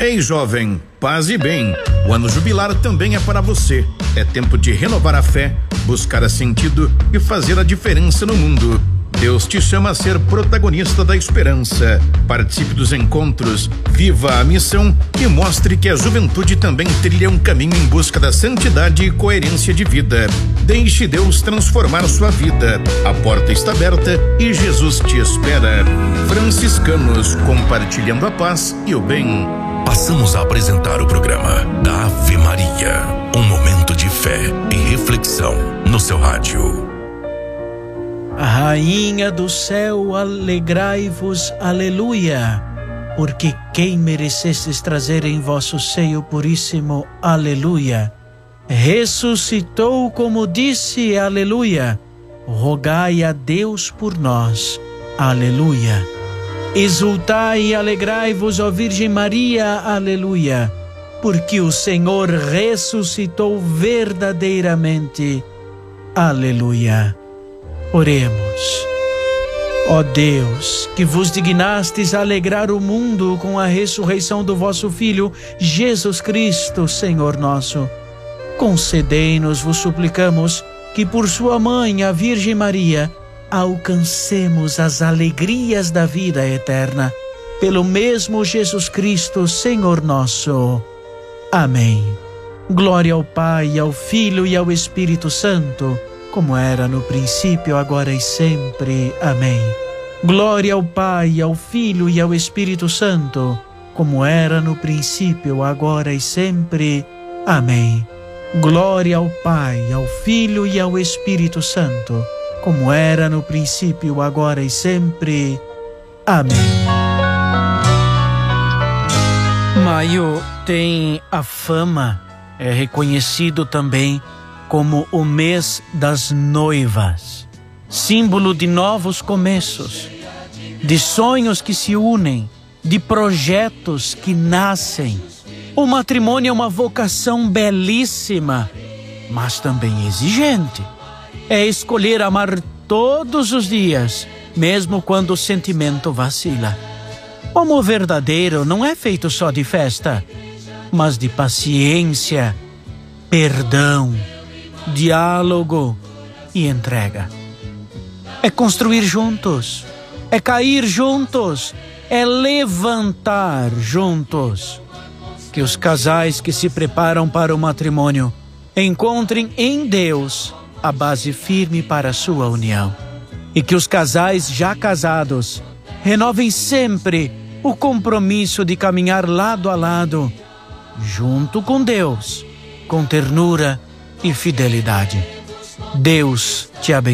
Ei, jovem, paz e bem. O ano jubilar também é para você. É tempo de renovar a fé, buscar a sentido e fazer a diferença no mundo. Deus te chama a ser protagonista da esperança. Participe dos encontros, viva a missão e mostre que a juventude também trilha um caminho em busca da santidade e coerência de vida. Deixe Deus transformar sua vida. A porta está aberta e Jesus te espera. Franciscanos, compartilhando a paz e o bem. Passamos a apresentar o programa da Ave Maria. Um momento de fé e reflexão no seu rádio. Rainha do céu, alegrai-vos, aleluia, porque quem merecestes trazer em vosso seio puríssimo, aleluia, ressuscitou como disse, aleluia, rogai a Deus por nós, aleluia. Exultai e alegrai-vos, ó Virgem Maria, aleluia, porque o Senhor ressuscitou verdadeiramente, aleluia. Oremos. Ó Deus, que vos dignastes a alegrar o mundo com a ressurreição do vosso Filho, Jesus Cristo, Senhor nosso, concedei-nos, vos suplicamos, que por sua mãe, a Virgem Maria, alcancemos as alegrias da vida eterna, pelo mesmo Jesus Cristo, Senhor nosso. Amém. Glória ao Pai, ao Filho e ao Espírito Santo, como era no princípio, agora e sempre. Amém. Glória ao Pai, ao Filho e ao Espírito Santo, como era no princípio, agora e sempre. Amém. Glória ao Pai, ao Filho e ao Espírito Santo, como era no princípio, agora e sempre. Amém. Maio tem a fama, é reconhecido também como o mês das noivas, símbolo de novos começos, de sonhos que se unem, de projetos que nascem. O matrimônio é uma vocação belíssima, mas também exigente. É escolher amar todos os dias, mesmo quando o sentimento vacila. O amor verdadeiro não é feito só de festa, mas de paciência, perdão, diálogo e entrega. É construir juntos, é cair juntos, é levantar juntos. Que os casais que se preparam para o matrimônio encontrem em Deus a base firme para a sua união. E que os casais já casados renovem sempre o compromisso de caminhar lado a lado, junto com Deus, com ternura e fidelidade. Deus te abençoe.